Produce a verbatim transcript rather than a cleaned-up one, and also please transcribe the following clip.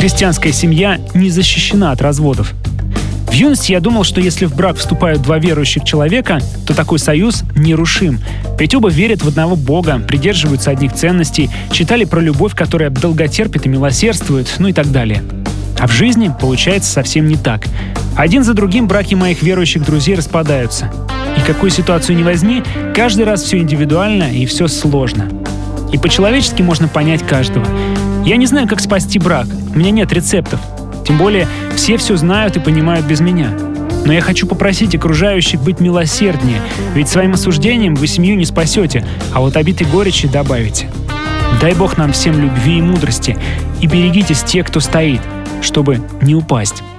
христианская семья не защищена от разводов. В юности я думал, что если в брак вступают два верующих человека, то такой союз нерушим. Ведь оба верят в одного Бога, придерживаются одних ценностей, читали про любовь, которая долготерпит и милосердствует, ну и так далее. А в жизни получается совсем не так. Один за другим браки моих верующих друзей распадаются. И какую ситуацию ни возьми, каждый раз все индивидуально и все сложно. И по-человечески можно понять каждого. Я не знаю, как спасти брак, у меня нет рецептов. Тем более, все все знают и понимают без меня. Но я хочу попросить окружающих быть милосерднее, ведь своим осуждением вы семью не спасете, а вот обид и горечи добавите. Дай Бог нам всем любви и мудрости, и берегитесь тех, кто стоит, чтобы не упасть.